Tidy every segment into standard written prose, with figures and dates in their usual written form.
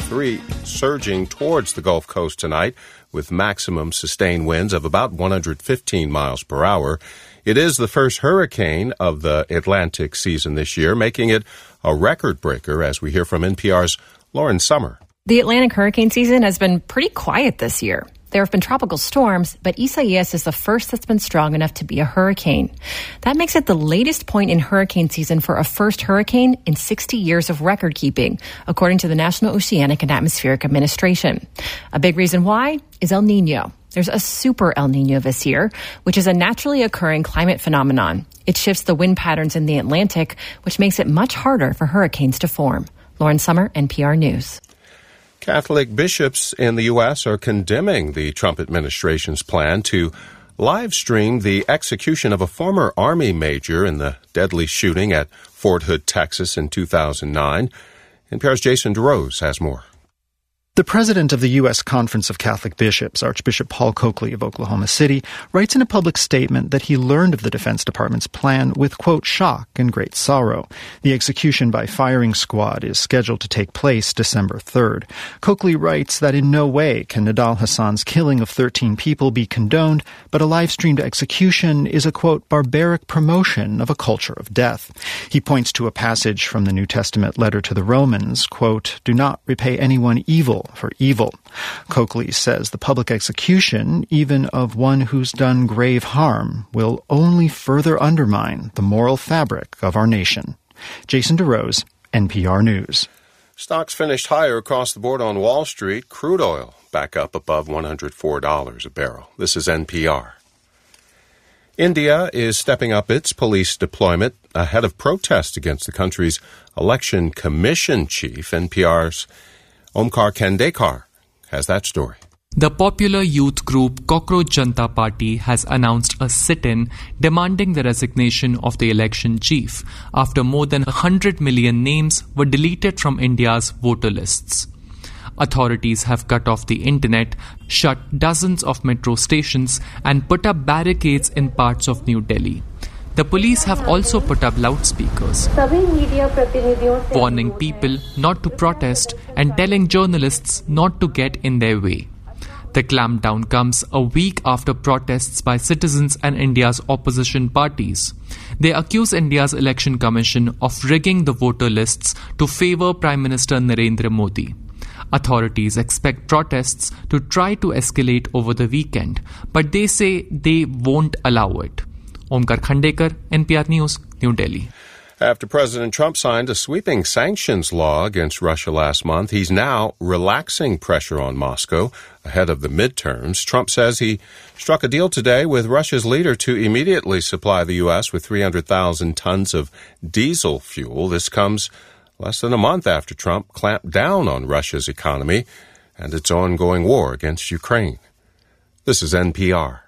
3 surging towards the Gulf Coast tonight with maximum sustained winds of about 115 miles per hour. It is the first hurricane of the Atlantic season this year, making it a record breaker, as we hear from NPR's Lauren Sommer. The Atlantic hurricane season has been pretty quiet this year. There have been tropical storms, but Isaias is the first that's been strong enough to be a hurricane. That makes it the latest point in hurricane season for a first hurricane in 60 years of record keeping, according to the National Oceanic and Atmospheric Administration. A big reason why is El Nino. There's a super El Nino this year, which is a naturally occurring climate phenomenon. It shifts the wind patterns in the Atlantic, which makes it much harder for hurricanes to form. Lauren Sommer, NPR News. Catholic bishops in the U.S. are condemning the Trump administration's plan to live stream the execution of a former Army major in the deadly shooting at Fort Hood, Texas in 2009. NPR's Jason DeRose has more. The president of the U.S. Conference of Catholic Bishops, Archbishop Paul Coakley of Oklahoma City, writes in a public statement that he learned of the Defense Department's plan with, quote, shock and great sorrow. The execution by firing squad is scheduled to take place December 3rd. Coakley writes that in no way can Nidal Hassan's killing of 13 people be condoned, but a live-streamed execution is a, quote, barbaric promotion of a culture of death. He points to a passage from the New Testament letter to the Romans, quote, do not repay anyone evil for evil. Coakley says the public execution, even of one who's done grave harm, will only further undermine the moral fabric of our nation. Jason DeRose, NPR News. Stocks finished higher across the board on Wall Street. Crude oil back up above $104 a barrel. This is NPR. India is stepping up its police deployment ahead of protests against the country's election commission chief. NPR's Omkar Khandekar has that story. The popular youth group Cockroach Janta Party has announced a sit-in demanding the resignation of the election chief after more than 100 million names were deleted from India's voter lists. Authorities have cut off the internet, shut dozens of metro stations, and put up barricades in parts of New Delhi. The police have also put up loudspeakers, warning people not to protest and telling journalists not to get in their way. The clampdown comes a week after protests by citizens and India's opposition parties. They accuse India's election commission of rigging the voter lists to favour Prime Minister Narendra Modi. Authorities expect protests to try to escalate over the weekend, but they say they won't allow it. Omkar Khandekar, NPR News, New Delhi. After President Trump signed a sweeping sanctions law against Russia last month, he's now relaxing pressure on Moscow ahead of the midterms. Trump says he struck a deal today with Russia's leader to immediately supply the U.S. with 300,000 tons of diesel fuel. This comes less than a month after Trump clamped down on Russia's economy and its ongoing war against Ukraine. This is NPR.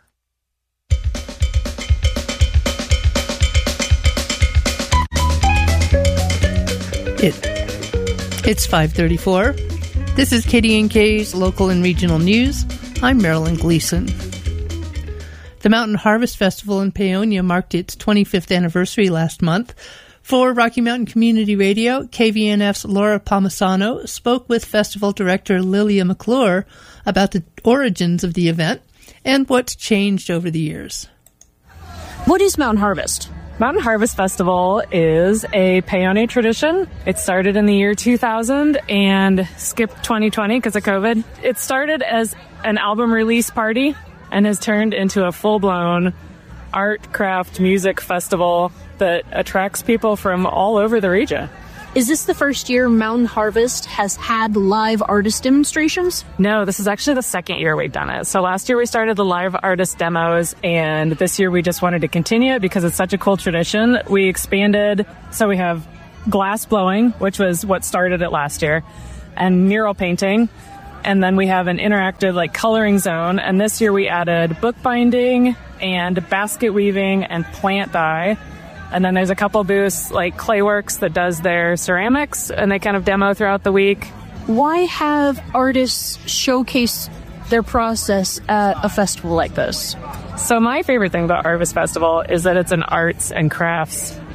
It's 5:34. This is KDNK's local and regional news. I'm Marilyn Gleason. The Mountain Harvest Festival in Paonia marked its 25th anniversary last month. For Rocky Mountain Community Radio, KVNF's Laura Palmisano spoke with festival director Lilia McClure about the origins of the event and what's changed over the years. What is Mountain Harvest? Mountain Harvest Festival is a Paonia tradition. It started in the year 2000 and skipped 2020 because of COVID. It started as an album release party and has turned into a full-blown art, craft, music festival that attracts people from all over the region. Is this the first year Mountain Harvest has had live artist demonstrations? No, this is actually the second year we've done it. So last year we started the live artist demos, and this year we just wanted to continue it because it's such a cool tradition. We expanded, so we have glass blowing, which was what started it last year, and mural painting. And then we have an interactive coloring zone, and this year we added bookbinding and basket weaving and plant dye. And then there's a couple booths like Clayworks that does their ceramics, and they kind of demo throughout the week. Why have artists showcase their process at a festival like this? So my favorite thing about Harvest Festival is that it's an arts and crafts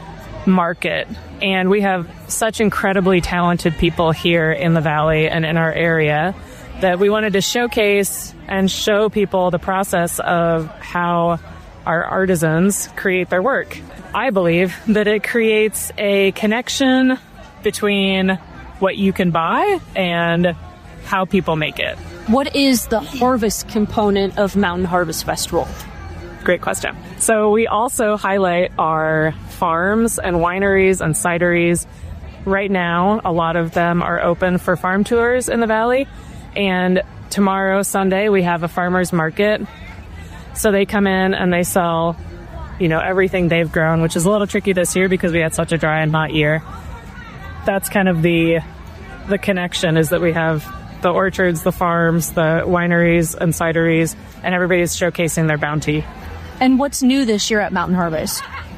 market. And we have such incredibly talented people here in the Valley and in our area that we wanted to showcase and show people the process of how our artisans create their work. I believe that it creates a connection between what you can buy and how people make it. What is the harvest component of Mountain Harvest Festival? Great question. So we also highlight our farms and wineries and cideries. Right now, a lot of them are open for farm tours in the Valley. And tomorrow, Sunday, we have a farmer's market. So they come in and they sell, everything they've grown, which is a little tricky this year because we had such a dry and hot year. That's kind of the connection, is that we have the orchards, the farms, the wineries and cideries, and everybody's showcasing their bounty. And what's new this year at Mountain Harvest?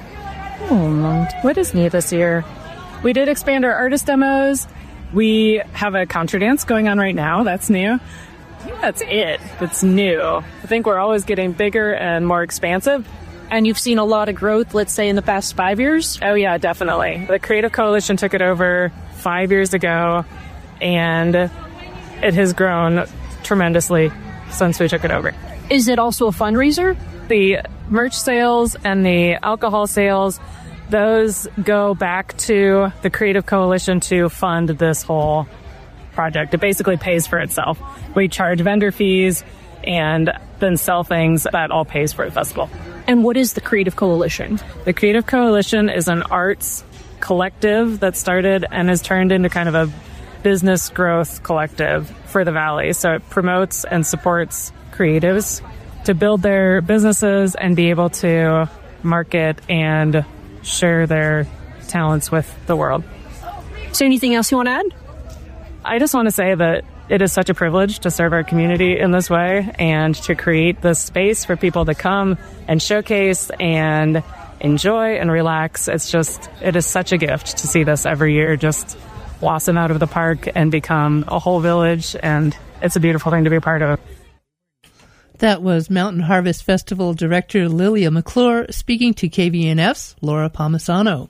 What is new this year? We did expand our artist demos. We have a contra dance going on right now. That's new. I think that's it. It's new. I think we're always getting bigger and more expansive. And you've seen a lot of growth, let's say, in the past 5 years? Oh, yeah, definitely. The Creative Coalition took it over 5 years ago, and it has grown tremendously since we took it over. Is it also a fundraiser? The merch sales and the alcohol sales, those go back to the Creative Coalition to fund this whole project. It basically pays for itself. We charge vendor fees and then sell things. That all pays for the festival. And what is the Creative Coalition? The Creative Coalition is an arts collective that started and has turned into kind of a business growth collective for the Valley. So it promotes and supports creatives to build their businesses and be able to market and share their talents with the world. Is there anything else you want to add? I just want to say that it is such a privilege to serve our community in this way and to create this space for people to come and showcase and enjoy and relax. It is such a gift to see this every year just blossom out of the park and become a whole village, and it's a beautiful thing to be a part of. That was Mountain Harvest Festival Director Lilia McClure speaking to KVNF's Laura Palmisano.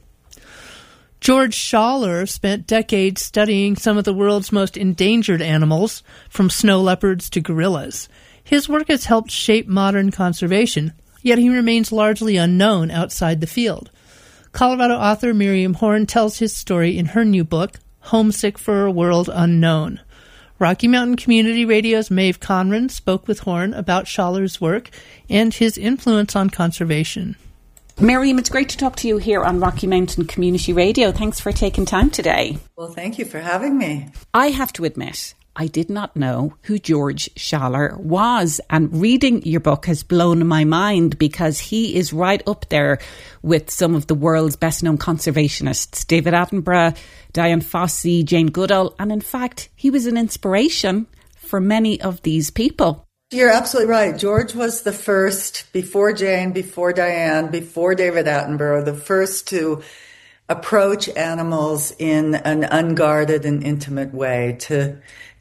George Schaller spent decades studying some of the world's most endangered animals, from snow leopards to gorillas. His work has helped shape modern conservation, yet he remains largely unknown outside the field. Colorado author Miriam Horn tells his story in her new book, Homesick for a World Unknown. Rocky Mountain Community Radio's Maeve Conran spoke with Horn about Schaller's work and his influence on conservation. Miriam, it's great to talk to you here on Rocky Mountain Community Radio. Thanks for taking time today. Well, thank you for having me. I have to admit, I did not know who George Schaller was, and reading your book has blown my mind because he is right up there with some of the world's best-known conservationists, David Attenborough, Dian Fossey, Jane Goodall, and in fact, he was an inspiration for many of these people. You're absolutely right. George was the first, before Jane, before Diane, before David Attenborough, the first to approach animals in an unguarded and intimate way, to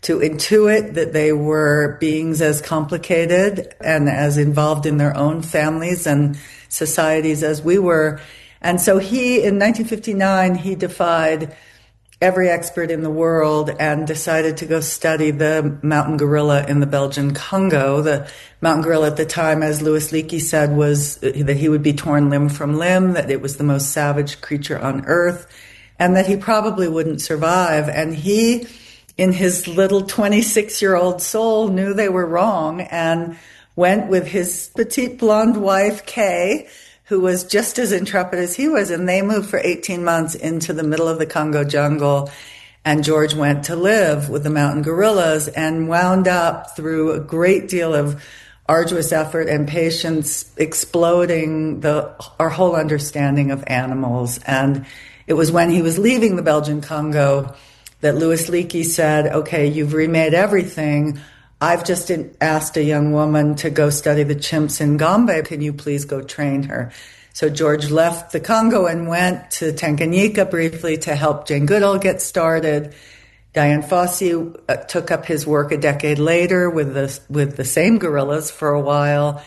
intuit that they were beings as complicated and as involved in their own families and societies as we were. And so in 1959, he defied every expert in the world and decided to go study the mountain gorilla in the Belgian Congo. The mountain gorilla at the time, as Louis Leakey said, was that he would be torn limb from limb, that it was the most savage creature on earth, and that he probably wouldn't survive. And he, in his little 26-year-old soul, knew they were wrong and went with his petite blonde wife, Kay, who was just as intrepid as he was, and they moved for 18 months into the middle of the Congo jungle, and George went to live with the mountain gorillas and wound up, through a great deal of arduous effort and patience, exploding our whole understanding of animals. And it was when he was leaving the Belgian Congo that Louis Leakey said, okay, you've remade everything. I've just asked a young woman to go study the chimps in Gombe. Can you please go train her? So George left the Congo and went to Tanganyika briefly to help Jane Goodall get started. Dian Fossey took up his work a decade later with the same gorillas for a while.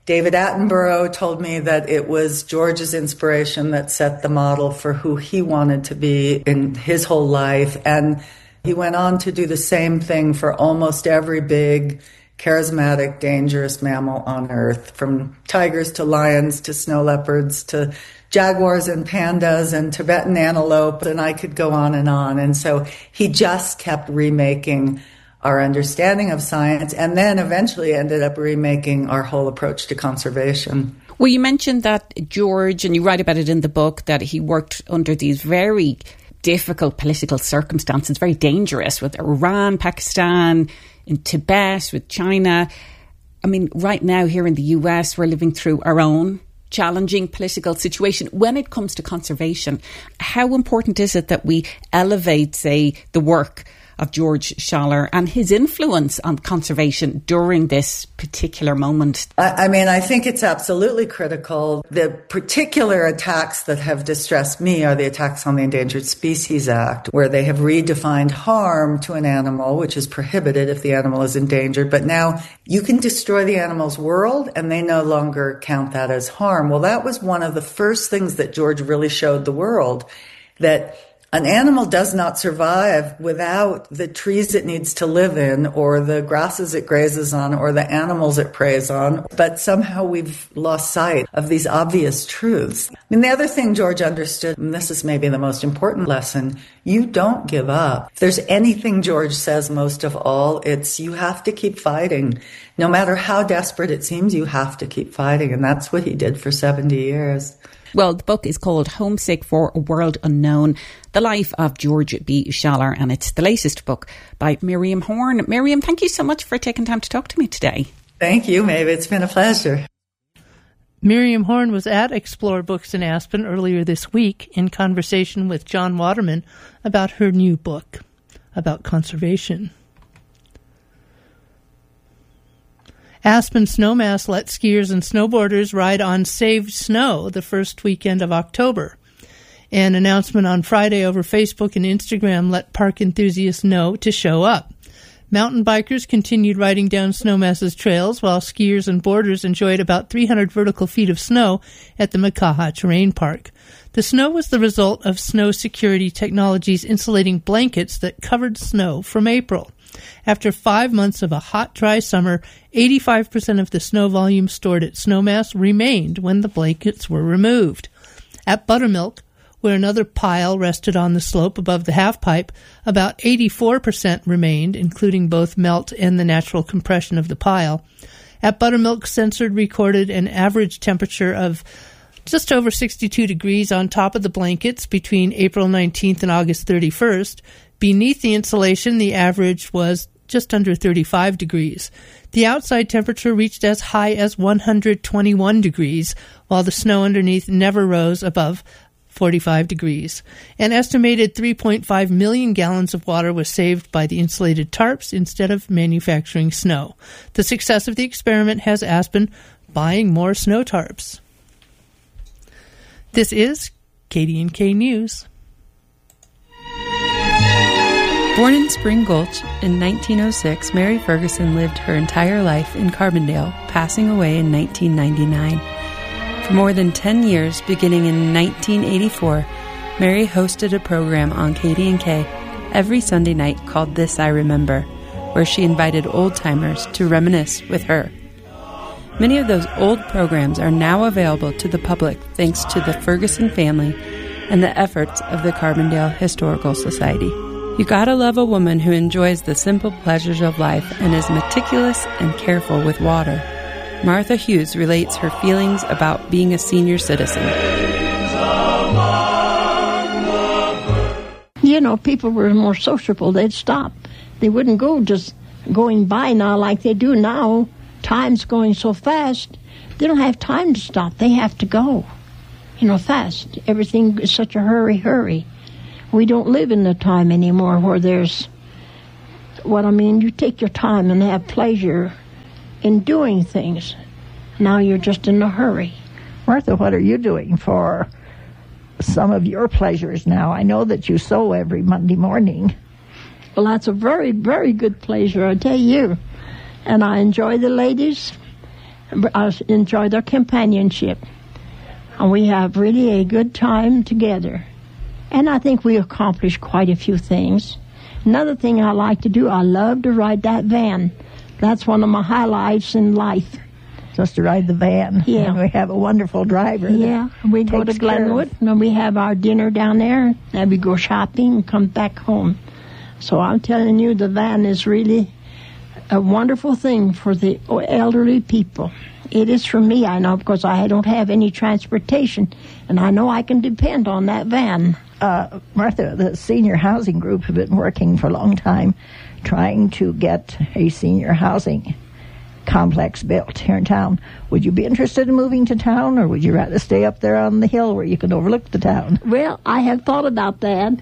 David Attenborough told me that it was George's inspiration that set the model for who he wanted to be in his whole life. And he went on to do the same thing for almost every big, charismatic, dangerous mammal on Earth, from tigers to lions to snow leopards to jaguars and pandas and Tibetan antelope, and I could go on. And so he just kept remaking our understanding of science, and then eventually ended up remaking our whole approach to conservation. Well, you mentioned that George, and you write about it in the book, that he worked under these very difficult political circumstances, very dangerous, with Iran, Pakistan, in Tibet, with China. I mean, right now here in the US, we're living through our own challenging political situation. When it comes to conservation, how important is it that we elevate, say, the work of George Schaller and his influence on conservation during this particular moment? I mean, I think it's absolutely critical. The particular attacks that have distressed me are the attacks on the Endangered Species Act, where they have redefined harm to an animal, which is prohibited if the animal is endangered. But now you can destroy the animal's world and they no longer count that as harm. Well, that was one of the first things that George really showed the world, that an animal does not survive without the trees it needs to live in, or the grasses it grazes on, or the animals it preys on. But somehow we've lost sight of these obvious truths. I mean, the other thing George understood, and this is maybe the most important lesson, you don't give up. If there's anything George says most of all, it's you have to keep fighting. No matter how desperate it seems, you have to keep fighting. And that's what he did for 70 years. Well, the book is called Homesick for a World Unknown, The Life of George B. Schaller, and it's the latest book by Miriam Horn. Miriam, thank you so much for taking time to talk to me today. Thank you, Maeve. It's been a pleasure. Miriam Horn was at Explore Books in Aspen earlier this week in conversation with John Waterman about her new book about conservation. Aspen Snowmass let skiers and snowboarders ride on saved snow the first weekend of October. An announcement on Friday over Facebook and Instagram let park enthusiasts know to show up. Mountain bikers continued riding down Snowmass's trails, while skiers and boarders enjoyed about 300 vertical feet of snow at the Makaha Terrain Park. The snow was the result of Snow Security Technologies insulating blankets that covered snow from April. After 5 months of a hot, dry summer, 85% of the snow volume stored at Snowmass remained when the blankets were removed. At Buttermilk, where another pile rested on the slope above the halfpipe, about 84% remained, including both melt and the natural compression of the pile. At Buttermilk, Censored recorded an average temperature of just over 62 degrees on top of the blankets between April 19th and August 31st. Beneath the insulation, the average was just under 35 degrees. The outside temperature reached as high as 121 degrees, while the snow underneath never rose above 45 degrees. An estimated 3.5 million gallons of water was saved by the insulated tarps instead of manufacturing snow. The success of the experiment has Aspen buying more snow tarps. This is KDNK News. Born in Spring Gulch in 1906, Mary Ferguson lived her entire life in Carbondale, passing away in 1999. For more than 10 years, beginning in 1984, Mary hosted a program on KDNK every Sunday night called This I Remember, where she invited old-timers to reminisce with her. Many of those old programs are now available to the public thanks to the Ferguson family and the efforts of the Carbondale Historical Society. You gotta love a woman who enjoys the simple pleasures of life and is meticulous and careful with water. Martha Hughes relates her feelings about being a senior citizen. You know, people were more sociable. They'd stop. They wouldn't go just going by now like they do now. Time's going so fast. They don't have time to stop. They have to go, fast. Everything is such a hurry. We don't live in the time anymore where there's, you take your time and have pleasure in doing things. Now you're just in a hurry. Martha, what are you doing for some of your pleasures now? I know that you sew every Monday morning. Well, that's a very, very good pleasure, I tell you. And I enjoy the ladies. enjoy their companionship. And we have really a good time together. And I think we accomplished quite a few things. Another thing I like to do, I love to ride that van. That's one of my highlights in life. Just to ride the van. Yeah. And we have a wonderful driver. Yeah. We go to Glenwood, and we have our dinner down there, and we go shopping and come back home. So I'm telling you, the van is really a wonderful thing for the elderly people. It is for me, I know, because I don't have any transportation, and I know I can depend on that van. Martha, the senior housing group have been working for a long time trying to get a senior housing complex built here in town. Would you be interested in moving to town, or would you rather stay up there on the hill where you can overlook the town? Well, I have thought about that,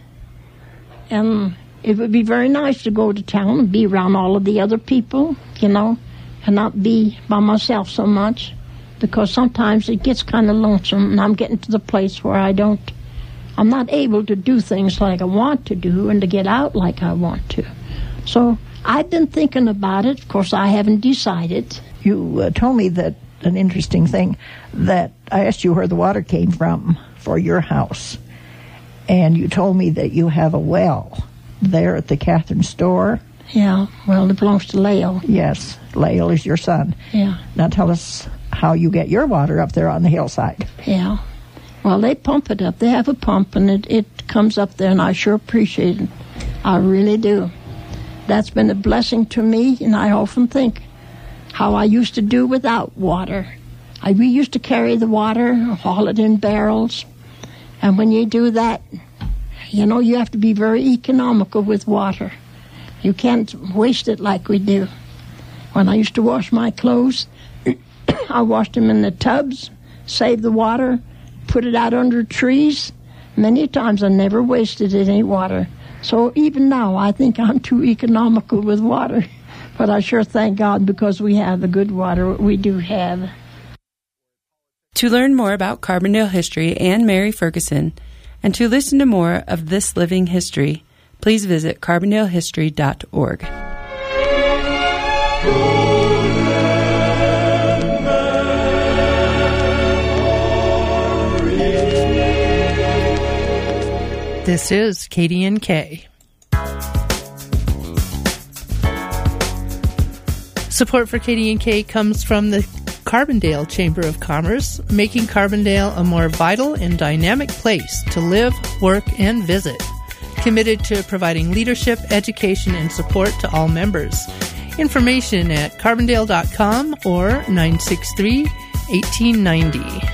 and it would be very nice to go to town and be around all of the other people, and not be by myself so much, because sometimes it gets kind of lonesome, and I'm getting to the place where I'm not able to do things like I want to do and to get out like I want to. So I've been thinking about it. Of course, I haven't decided. You told me that an interesting thing, that I asked you where the water came from for your house, and you told me that you have a well there at the Catherine store. Yeah, well, it belongs to Lael. Yes, Lael is your son. Yeah. Now tell us how you get your water up there on the hillside. Yeah. Well, they pump it up. They have a pump, and it comes up there, and I sure appreciate it. I really do. That's been a blessing to me, and I often think how I used to do without water. We used to carry the water, haul it in barrels, and when you do that, you have to be very economical with water. You can't waste it like we do. When I used to wash my clothes, I washed them in the tubs, saved the water, put it out under trees. Many times I never wasted any water. So even now, I think I'm too economical with water. But I sure thank God because we have the good water we do have. To learn more about Carbondale history and Mary Ferguson, and to listen to more of This Living History, please visit carbondalehistory.org. This is KDNK. Support for KDNK comes from the Carbondale Chamber of Commerce, making Carbondale a more vital and dynamic place to live, work, and visit. Committed to providing leadership, education, and support to all members. Information at carbondale.com or 963-1890.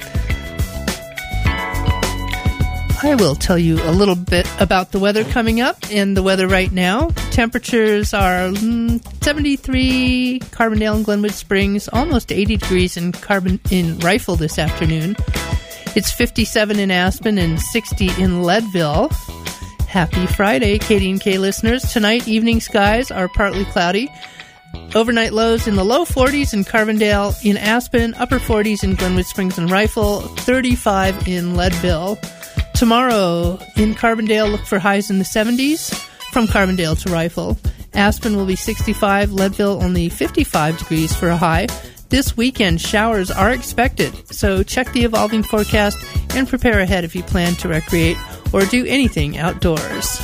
I will tell you a little bit about the weather coming up and the weather right now. Temperatures are 73 Carbondale and Glenwood Springs, almost 80 degrees in Rifle this afternoon. It's 57 in Aspen and 60 in Leadville. Happy Friday, KDNK listeners. Tonight, evening skies are partly cloudy. Overnight lows in the low 40s in Carbondale, in Aspen, upper 40s in Glenwood Springs and Rifle, 35 in Leadville. Tomorrow in Carbondale, look for highs in the 70s from Carbondale to Rifle. Aspen will be 65, Leadville only 55 degrees for a high. This weekend, showers are expected, so check the evolving forecast and prepare ahead if you plan to recreate or do anything outdoors.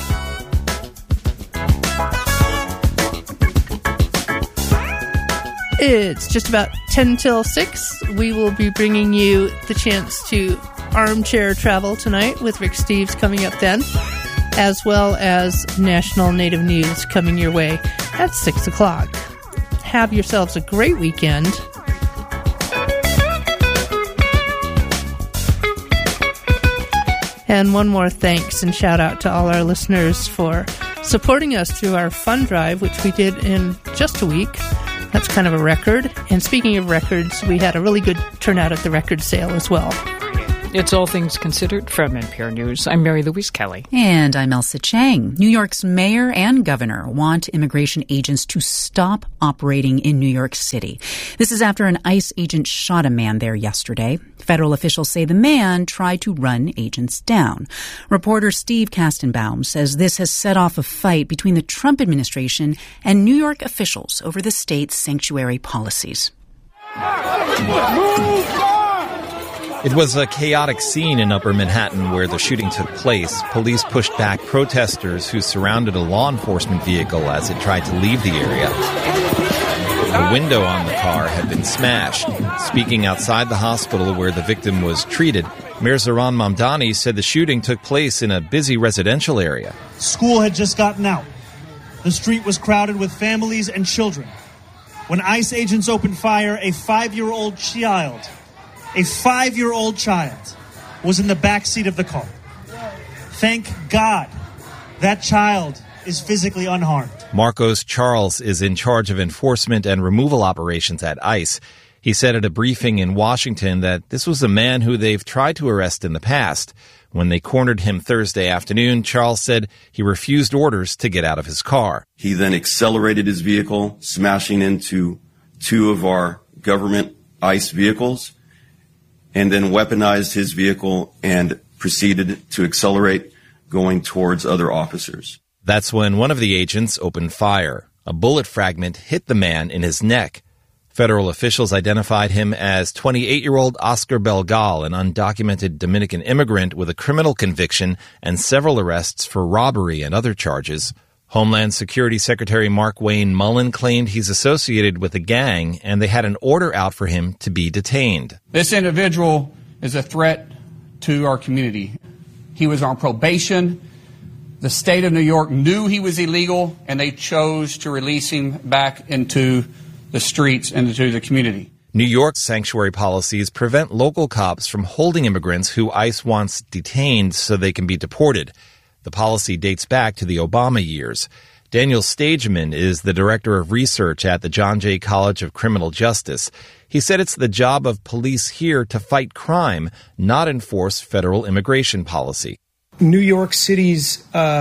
It's just about 10 till 6. We will be bringing you the chance to armchair travel tonight with Rick Steves coming up then, as well as National Native News coming your way at 6 o'clock. Have yourselves a great weekend. And one more thanks and shout out to all our listeners for supporting us through our fund drive, which we did in just a week. That's kind of a record. And speaking of records, we had a really good turnout at the record sale as well. It's All Things Considered from NPR News. I'm Mary Louise Kelly. And I'm Elsa Chang. New York's mayor and governor want immigration agents to stop operating in New York City. This is after an ICE agent shot a man there yesterday. Federal officials say the man tried to run agents down. Reporter Steve Kastenbaum says this has set off a fight between the Trump administration and New York officials over the state's sanctuary policies. It was a chaotic scene in Upper Manhattan where the shooting took place. Police pushed back protesters who surrounded a law enforcement vehicle as it tried to leave the area. The window on the car had been smashed. Speaking outside the hospital where the victim was treated, Mayor Zohran Mamdani said the shooting took place in a busy residential area. School had just gotten out. The street was crowded with families and children. When ICE agents opened fire, a 5-year-old child was in the back seat of the car. Thank God that child is physically unharmed. Marcos Charles is in charge of enforcement and removal operations at ICE. He said at a briefing in Washington that this was a man who they've tried to arrest in the past. When they cornered him Thursday afternoon, Charles said he refused orders to get out of his car. He then accelerated his vehicle, smashing into 2 of our government ICE vehicles, and then weaponized his vehicle and proceeded to accelerate, going towards other officers. That's when one of the agents opened fire. A bullet fragment hit the man in his neck. Federal officials identified him as 28-year-old Oscar Belgal, an undocumented Dominican immigrant with a criminal conviction and several arrests for robbery and other charges. Homeland Security Secretary Mark Wayne Mullen claimed he's associated with a gang, and they had an order out for him to be detained. This individual is a threat to our community. He was on probation. The state of New York knew he was illegal, and they chose to release him back into the streets and into the community. New York's sanctuary policies prevent local cops from holding immigrants who ICE wants detained so they can be deported. The policy dates back to the Obama years. Daniel Stageman is the director of research at the John Jay College of Criminal Justice. He said it's the job of police here to fight crime, not enforce federal immigration policy. New York City's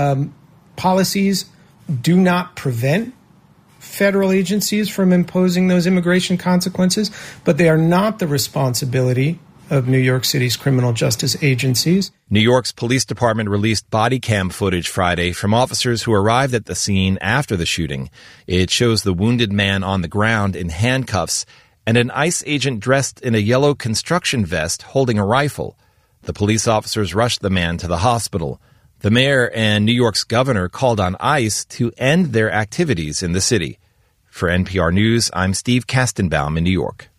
policies do not prevent federal agencies from imposing those immigration consequences, but they are not the responsibility of New York City's criminal justice agencies. New York's police department released body cam footage Friday from officers who arrived at the scene after the shooting. It shows the wounded man on the ground in handcuffs and an ICE agent dressed in a yellow construction vest holding a rifle. The police officers rushed the man to the hospital. The mayor and New York's governor called on ICE to end their activities in the city. For NPR News, I'm Steve Kastenbaum in New York.